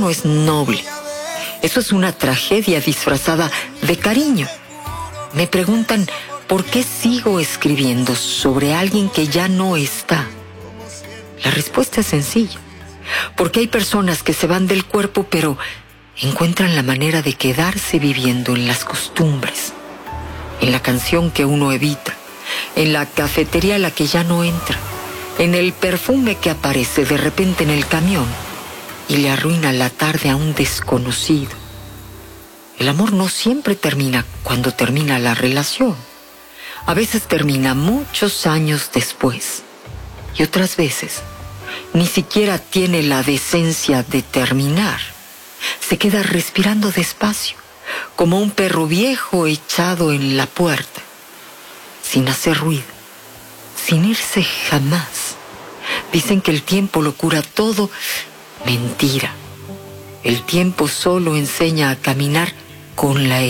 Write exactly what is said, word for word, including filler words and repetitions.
no es noble. Eso es una tragedia disfrazada de cariño. Me preguntan por qué sigo escribiendo sobre alguien que ya no está. La respuesta es sencilla. Porque hay personas que se van del cuerpo, pero encuentran la manera de quedarse viviendo en las costumbres, en la canción que uno evita, en la cafetería a la que ya no entra, en el perfume que aparece de repente en el camión y le arruina la tarde a un desconocido. El amor no siempre termina cuando termina la relación. A veces termina muchos años después. Y otras veces ni siquiera tiene la decencia de terminar. Se queda respirando despacio, como un perro viejo echado en la puerta, sin hacer ruido, sin irse jamás. Dicen que el tiempo lo cura todo. Mentira. El tiempo solo enseña a caminar con la